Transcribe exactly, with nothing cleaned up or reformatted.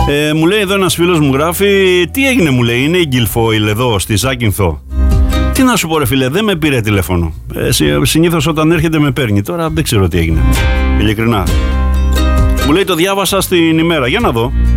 Ε, μου λέει εδώ ένας φίλος μου γράφει, τι έγινε, μου λέει, είναι η Γκυλφόιλ εδώ στη Ζάκυνθο. Τι να σου πω ρε φίλε, δεν με πήρε τηλέφωνο. ε, Συνήθως όταν έρχεται με παίρνει. Τώρα δεν ξέρω τι έγινε, ειλικρινά. Μου λέει το διάβασα στην ημέρα, για να δω.